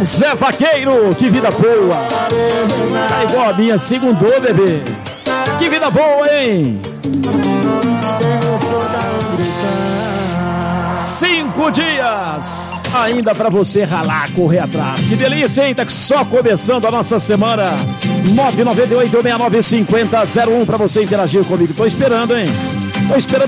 Zé Vaqueiro, que vida boa. Tá igual a minha, segundou, bebê. Que vida boa, hein? 5 dias ainda pra você ralar, correr atrás. Que delícia, hein? Tá só começando a nossa semana. 998-695001 pra você interagir comigo. Tô esperando, hein? Tô esperando